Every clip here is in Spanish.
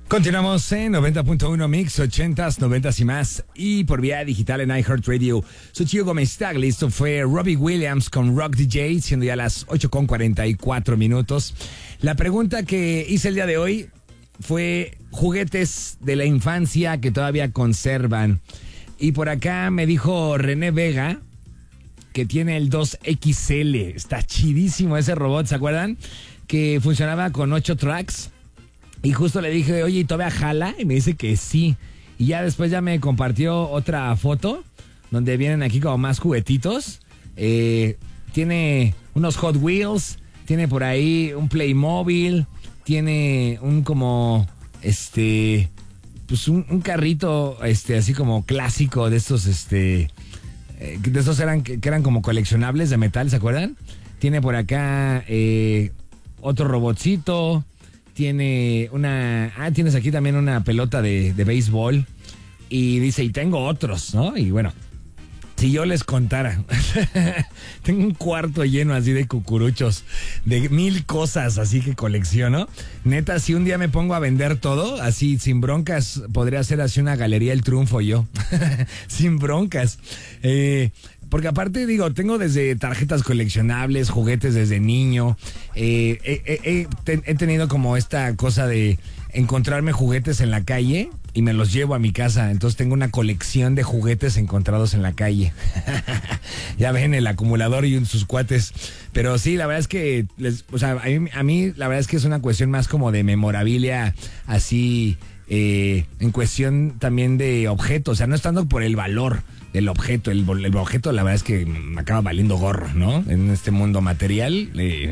Continuamos en 90.1 Mix, 80s, 90s y más. Y por vía digital en iHeartRadio. Soy Chio Gómez Tagle. Esto fue Robbie Williams con Rock DJ, siendo ya las 8:44. La pregunta que hice el día de hoy fue juguetes de la infancia que todavía conservan. Y por acá me dijo René Vega que tiene el 2XL. Está chidísimo ese robot, ¿se acuerdan? Que funcionaba con 8 tracks. Y justo le dije, oye, ¿y todavía jala? Y me dice que sí. Y ya después ya me compartió otra foto donde vienen aquí como más juguetitos. Tiene unos Hot Wheels, tiene por ahí un Playmobil, tiene un como, pues un carrito, así como clásico de estos, de estos que eran como coleccionables de metal, ¿se acuerdan? Tiene por acá otro robotcito. Tiene tienes aquí también una pelota de béisbol. Y dice, y tengo otros, ¿no? Y bueno, si yo les contara, tengo un cuarto lleno así de cucuruchos, de 1000 cosas así que colecciono. Neta, si un día me pongo a vender todo, así sin broncas, podría ser así una galería El Triunfo yo. Sin broncas. Porque aparte, digo, tengo desde tarjetas coleccionables, juguetes desde niño. He tenido como esta cosa de encontrarme juguetes en la calle y me los llevo a mi casa. Entonces tengo una colección de juguetes encontrados en la calle. Ya ven, el acumulador y sus cuates. Pero sí, la verdad es que, a mí la verdad es que es una cuestión más como de memorabilia, así, en cuestión también de objetos. O sea, no estando por el valor del objeto. El objeto, la verdad es que me acaba valiendo gorro, ¿no? En este mundo material.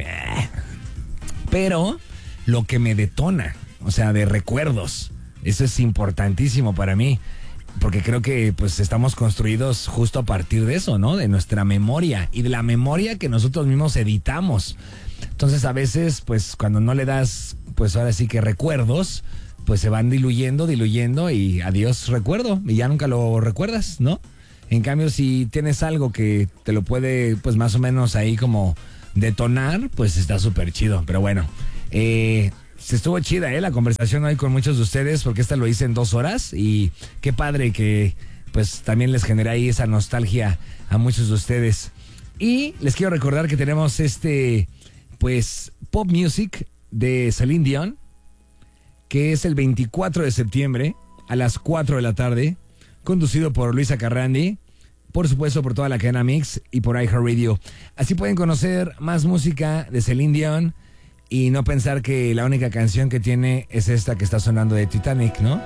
Pero lo que me detona, o sea, de recuerdos, eso es importantísimo para mí. Porque creo que pues estamos construidos justo a partir de eso, ¿no? De nuestra memoria y de la memoria que nosotros mismos editamos. Entonces a veces, pues cuando no le das, pues ahora sí que recuerdos, pues se van diluyendo y adiós recuerdo. Y ya nunca lo recuerdas, ¿no? En cambio, si tienes algo que te lo puede, pues más o menos ahí como detonar, pues está súper chido. Pero bueno, se estuvo chida, la conversación hoy con muchos de ustedes, porque esta lo hice en 2 horas y qué padre que pues también les genera ahí esa nostalgia a muchos de ustedes. Y les quiero recordar que tenemos pues Pop Music de Celine Dion, que es el 24 de septiembre a las 4 de la tarde. Conducido por Luisa Carrandi, por supuesto por toda la cadena Mix y por iHeartRadio. Así pueden conocer más música de Celine Dion y no pensar que la única canción que tiene es esta que está sonando de Titanic, ¿no?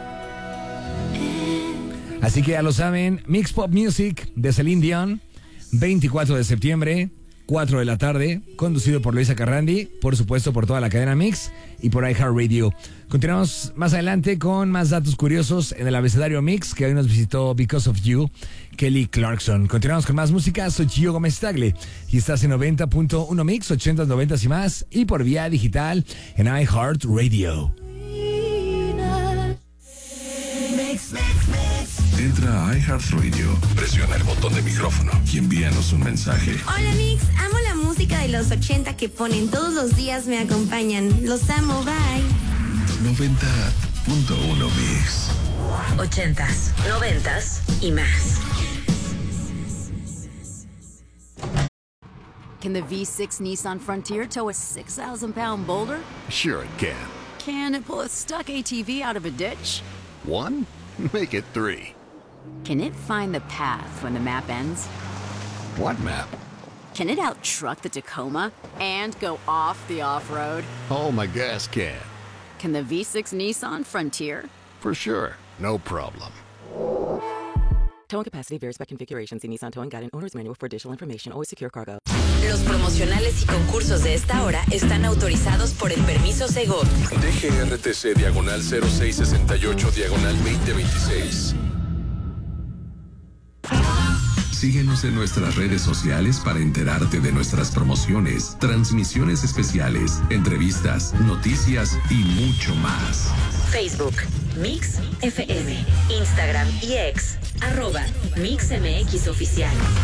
Así que ya lo saben, Mix Pop Music de Celine Dion, 24 de septiembre, 4 de la tarde, conducido por Luisa Carrandi, por supuesto por toda la cadena Mix y por iHeartRadio. Continuamos más adelante con más datos curiosos en el abecedario Mix, que hoy nos visitó Because of You, Kelly Clarkson. Continuamos con más música, soy Chio Gómez Tagle y estás en 90.1 Mix, 80s, 90s y más, y por vía digital en iHeartRadio. Entra a iHeartRadio, presiona el botón de micrófono y envíanos un mensaje. Hola Mix, amo la música de los 80 que ponen todos los días, me acompañan. Los amo, bye. 90.1 Mix. 80s, 90s y más. Can the V6 Nissan Frontier tow a 6,000-pound boulder? Sure it can. Can it pull a stuck ATV out of a ditch? 1? Make it 3. Can it find the path when the map ends? What map? Can it out-truck the Tacoma and go off the off-road? Oh, my gas can. Can the V6 Nissan Frontier? For sure. No problem. Towing capacity varies by configuration. See Nissan Towing Guide and Owner's Manual for additional information. Always secure cargo. Los promocionales y concursos de esta hora están autorizados por el permiso Segov. DGRTC diagonal 0668 diagonal 2026. Síguenos en nuestras redes sociales para enterarte de nuestras promociones, transmisiones especiales, entrevistas, noticias y mucho más. Facebook, Mix FM, Instagram y X, @MixMX Oficial.